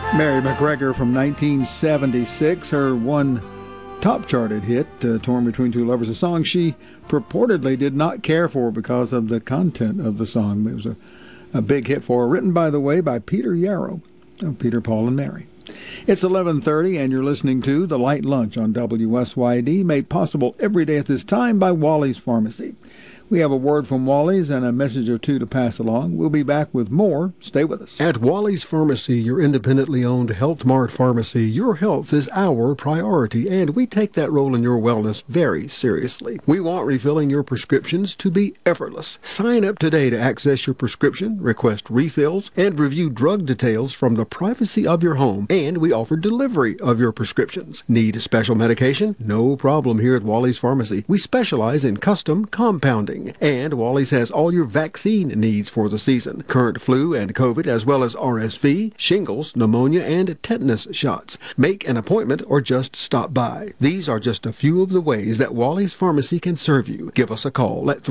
Mary McGregor from 1976, her one top-charted hit, Torn Between Two Lovers, a song she purportedly did not care for because of the content of the song. It was a big hit for her, written, by the way, by Peter Yarrow of Peter, Paul, and Mary. It's 11:30, and you're listening to The Light Lunch on WSYD, made possible every day at this time by Wally's Pharmacy. We have a word from Wally's and a message or two to pass along. We'll be back with more. Stay with us. At Wally's Pharmacy, your independently owned Health Mart pharmacy, your health is our priority, and we take that role in your wellness very seriously. We want refilling your prescriptions to be effortless. Sign up today to access your prescription, request refills, and review drug details from the privacy of your home, and we offer delivery of your prescriptions. Need special medication? No problem here at Wally's Pharmacy. We specialize in custom compounding. And Wally's has all your vaccine needs for the season. Current flu and COVID, as well as RSV, shingles, pneumonia, and tetanus shots. Make an appointment or just stop by. These are just a few of the ways that Wally's Pharmacy can serve you. Give us a call at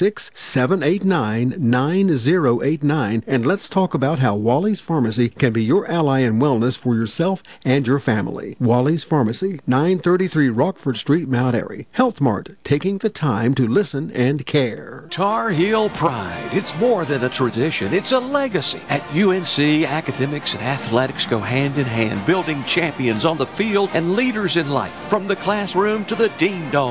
336-789-9089, and let's talk about how Wally's Pharmacy can be your ally in wellness for yourself and your family. Wally's Pharmacy, 933 Rockford Street, Mount Airy. Health Mart, taking the time to listen and care. Tar Heel Pride. It's more than a tradition. It's a legacy. At UNC, academics and athletics go hand in hand, building champions on the field and leaders in life, from the classroom to the Dean Dome.